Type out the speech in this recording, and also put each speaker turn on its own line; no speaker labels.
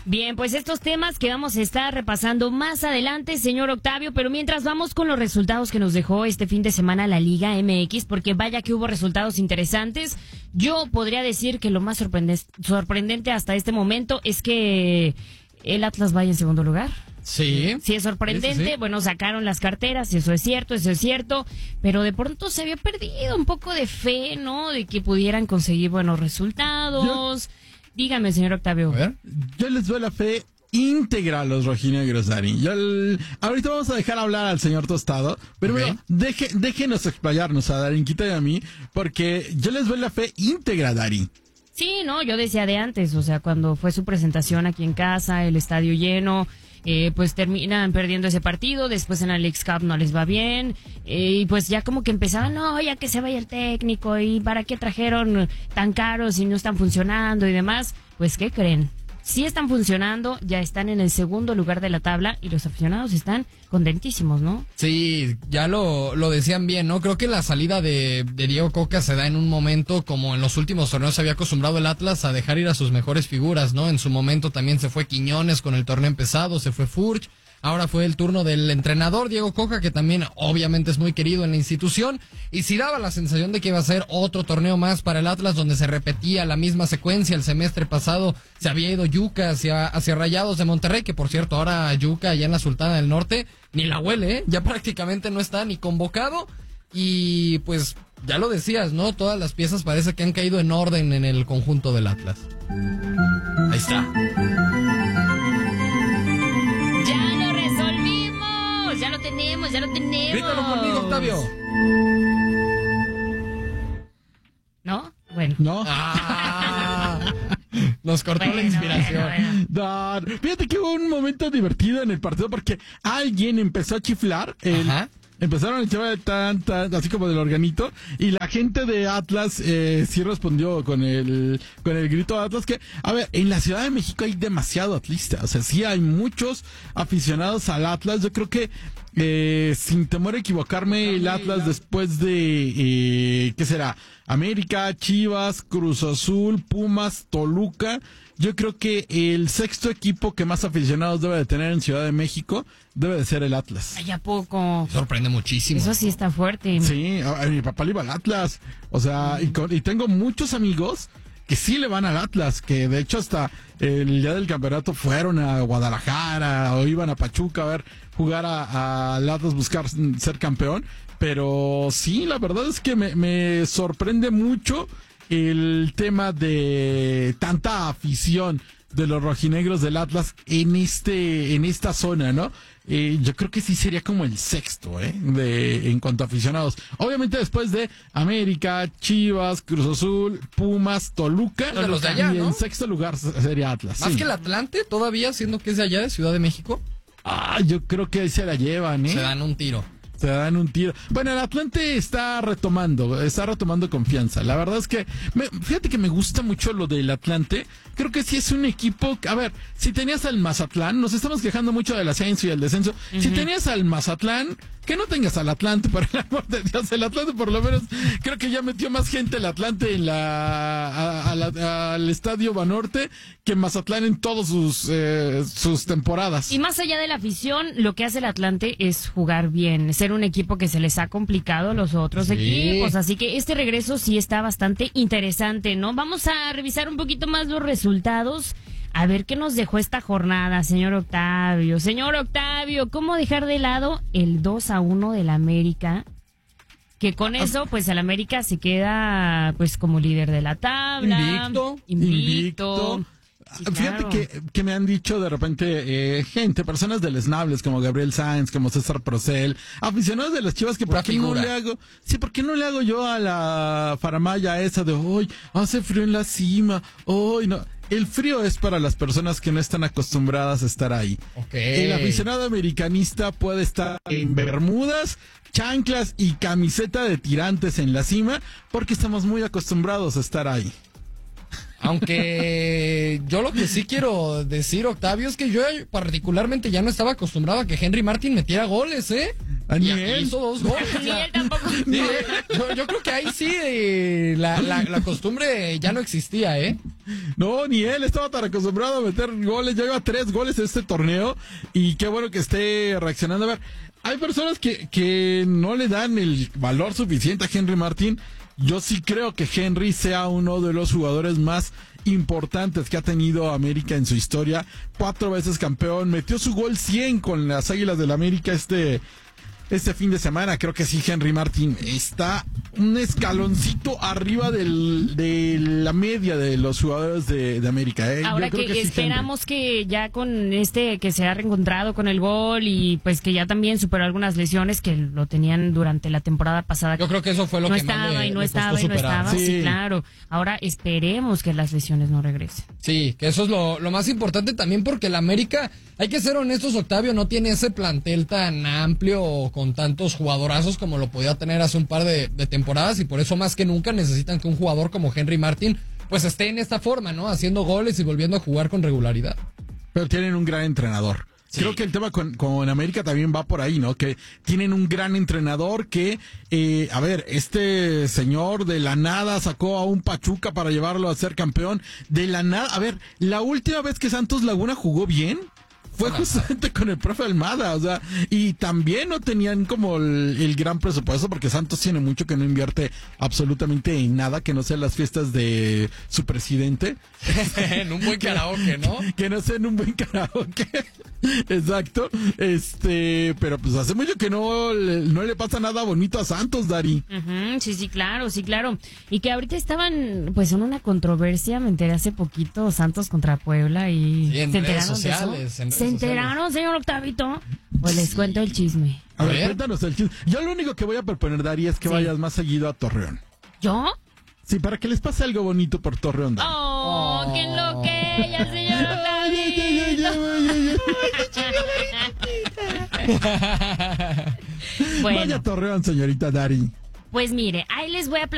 Bien, pues estos temas que vamos a estar repasando más adelante, señor Octavio, pero mientras vamos con los resultados que nos dejó este fin de semana la Liga MX, porque vaya que hubo resultados interesantes. Yo podría decir que lo más sorprendente hasta este momento es que el Atlas vaya en segundo lugar.
Sí.
Sí, es sorprendente. Sí. Bueno, sacaron las carteras, eso es cierto. Pero de pronto se había perdido un poco de fe, ¿no? De que pudieran conseguir buenos resultados. Dígame, señor Octavio.
A ver, yo les doy la fe íntegra a los rojinegros, Dani. Ahorita vamos a dejar hablar al señor Tostado, pero bueno, déjenos explayarnos a Darinquita y a mí, porque yo les doy la fe íntegra, Dari.
Sí, no, yo decía de antes, o sea, cuando fue su presentación aquí en casa, el estadio lleno, pues terminan perdiendo ese partido, después en la Leagues Cup no les va bien, y pues ya como que empezaban, no, ya que se vaya el técnico, y para qué trajeron tan caros y no están funcionando y demás. Pues, ¿qué creen? Sí están funcionando, ya están en el segundo lugar de la tabla y los aficionados están contentísimos, ¿no?
Sí, ya lo decían bien, ¿no? Creo que la salida de Diego Coca se da en un momento como en los últimos torneos se había acostumbrado el Atlas a dejar ir a sus mejores figuras, ¿no? En su momento también se fue Quiñones con el torneo empezado, se fue Furch. Ahora fue el turno del entrenador Diego Coca, que también obviamente es muy querido en la institución, y sí daba la sensación de que iba a ser otro torneo más para el Atlas, donde se repetía la misma secuencia. El semestre pasado se había ido Yuca hacia Rayados de Monterrey, que por cierto ahora Yuca allá en la Sultana del Norte ni la huele, ya prácticamente no está ni convocado, y pues ya lo decías, ¿no? Todas las piezas parece que han caído en orden en el conjunto del Atlas. Ahí está.
Ya lo tenemos.
Grítalo conmigo, Octavio.
¿No? Bueno.
¿No?
Nos cortó la inspiración.
Bueno. Fíjate que hubo un momento divertido en el partido porque alguien empezó a chiflar. Empezaron a echar tan, así como del organito, y la gente de Atlas sí respondió con el grito de Atlas, que, a ver, en la Ciudad de México hay demasiado atlista, o sea, sí hay muchos aficionados al Atlas. Yo creo que, sin temor a equivocarme, el Atlas después de, ¿qué será? América, Chivas, Cruz Azul, Pumas, Toluca, yo creo que el sexto equipo que más aficionados debe de tener en Ciudad de México debe de ser el Atlas.
Ay, ¿a poco?
Sorprende muchísimo.
Eso sí está fuerte.
Sí, a mi papá le iba al Atlas. O sea, y tengo muchos amigos que sí le van al Atlas, que de hecho hasta el día del campeonato fueron a Guadalajara o iban a Pachuca a ver jugar al Atlas, buscar ser campeón. Pero sí, la verdad es que me sorprende mucho el tema de tanta afición de los rojinegros del Atlas en esta zona, ¿no? Yo creo que sí sería como el sexto, en cuanto a aficionados. Obviamente después de América, Chivas, Cruz Azul, Pumas, Toluca,
de los de allá,
y
¿no?
en sexto lugar sería Atlas.
Más
sí.
que el Atlante, todavía, siendo que es de allá, de Ciudad de México.
Yo creo que ahí se la llevan,
Se dan un tiro.
Se dan un tiro. Bueno, el Atlante está retomando confianza. La verdad es que, fíjate que me gusta mucho lo del Atlante. Creo que sí es un equipo, a ver, si tenías al Mazatlán, nos estamos quejando mucho del ascenso y el descenso. Uh-huh. Si tenías al Mazatlán, que no tengas al Atlante, por el amor de Dios. El Atlante por lo menos, creo que ya metió más gente el Atlante en al Estadio Banorte que Mazatlán en todas sus temporadas.
Y más allá de la afición, lo que hace el Atlante es jugar bien, ser un equipo que se les ha complicado a los otros equipos, así que este regreso sí está bastante interesante, ¿no? Vamos a revisar un poquito más los resultados, a ver qué nos dejó esta jornada, señor Octavio. Señor Octavio, ¿cómo dejar de lado el 2-1 del América? Que con eso, pues el América se queda pues como líder de la tabla. Invicto. Sí,
fíjate
claro.
que me han dicho de repente personas deleznables como Gabriel Sáenz, como César Procel, aficionados de las Chivas, que por qué no le hago yo a la faramaya esa de hoy hace frío en la cima, hoy no. El frío es para las personas que no están acostumbradas a estar ahí.
Okay.
El aficionado americanista puede estar en bermudas, chanclas y camiseta de tirantes en la cima porque estamos muy acostumbrados a estar ahí.
Aunque yo lo que sí quiero decir, Octavio, es que yo particularmente ya no estaba acostumbrado a que Henry Martin metiera goles,
Ni
y
él
hizo 2 goles.
Ni él tampoco.
Yo creo que ahí sí la costumbre ya no existía,
No, ni él estaba tan acostumbrado a meter goles. Ya lleva 3 goles en este torneo. Y qué bueno que esté reaccionando. A ver, hay personas que no le dan el valor suficiente a Henry Martin. Yo sí creo que Henry sea uno de los jugadores más importantes que ha tenido América en su historia. 4 veces campeón. Metió su gol 100 con las Águilas del América este fin de semana. Creo que sí, Henry Martin está un escaloncito arriba de la media de los jugadores de América.
Ahora que sí, esperamos que ya con que se ha reencontrado con el gol y pues que ya también superó algunas lesiones que lo tenían durante la temporada pasada.
Yo creo que eso fue lo que más le costó superar.
Sí, claro. Ahora esperemos que las lesiones no regresen.
Sí, que eso es lo más importante también, porque el América, hay que ser honestos, Octavio, no tiene ese plantel tan amplio con tantos jugadorazos como lo podía tener hace un par de temporadas, y por eso más que nunca necesitan que un jugador como Henry Martin pues esté en esta forma, ¿no? Haciendo goles y volviendo a jugar con regularidad.
Pero tienen un gran entrenador. Sí. Creo que el tema con América también va por ahí, ¿no? Que tienen un gran entrenador que, a ver, este señor de la nada sacó a un Pachuca para llevarlo a ser campeón. De la nada, a ver, la última vez que Santos Laguna jugó bien fue justamente con el profe Almada, o sea, y también no tenían como el gran presupuesto, porque Santos tiene mucho que no invierte absolutamente en nada, que no sean las fiestas de su presidente.
En un buen karaoke, ¿no?
Que no sea en un buen karaoke. Exacto. Pero pues hace mucho que no le pasa nada bonito a Santos, Dari.
Sí, claro. Y que ahorita estaban pues en una controversia, me enteré hace poquito, Santos contra Puebla, y
sí, en
¿se
redes
enteraron
sociales,
de eso? ¿Se enteraron, señor Octavito? Pues les cuento el chisme.
A ver, cuéntanos el chisme. Yo lo único que voy a proponer, Dari, es que vayas más seguido a Torreón.
¿Yo?
Sí, para que les pase algo bonito por Torreón, Dari.
¡Oh, qué enloquella, señor Octavito!
Vaya Torreón, señorita Dari.
Pues mire, ahí les voy a